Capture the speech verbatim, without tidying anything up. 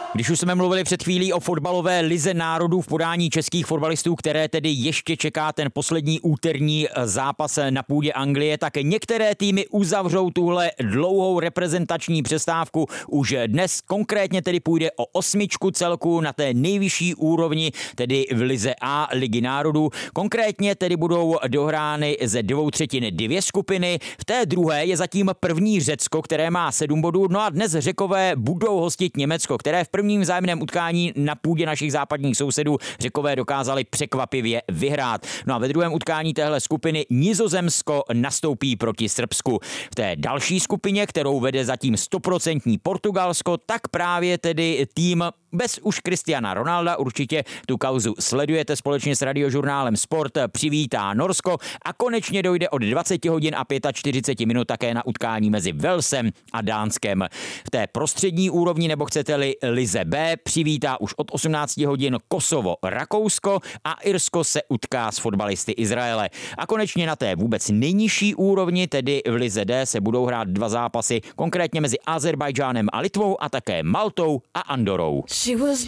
Když už jsme mluvili před chvílí o fotbalové lize národů v podání českých fotbalistů, které tedy ještě čeká ten poslední úterní zápas na půdě Anglie, tak některé týmy uzavřou tuhle dlouhou reprezentační přestávku už dnes. Konkrétně tedy půjde o osmičku celku na té nejvyšší úrovni, tedy v lize A Ligy národů. Konkrétně tedy budou dohrány ze dvou třetin dvě skupiny. V té druhé je zatím první Řecko, které má sedm bodů. No a dnes Řekové budou hostit Německo, které v prvním vzájemném utkání na půdě našich západních sousedů Řekové dokázali překvapivě vyhrát. No a ve druhém utkání téhle skupiny Nizozemsko nastoupí proti Srbsku. V té další skupině, kterou vede zatím stoprocentní Portugalsko, tak právě tedy tým bez už Cristiana Ronalda, určitě tu kauzu sledujete společně s radiožurnálem Sport, přivítá Norsko a konečně dojde od dvacet hodin a čtyřicet pět minut také na utkání mezi Walesem a Dánskem. V té prostřední úrovni, nebo chcete-li lize B, přivítá už od osmnáct hodin Kosovo Rakousko a Irsko se utká s fotbalisty Izraele. A konečně na té vůbec nejnižší úrovni, tedy v lize D, se budou hrát dva zápasy, konkrétně mezi Azerbajdžánem a Litvou a také Maltou a Andorou. She was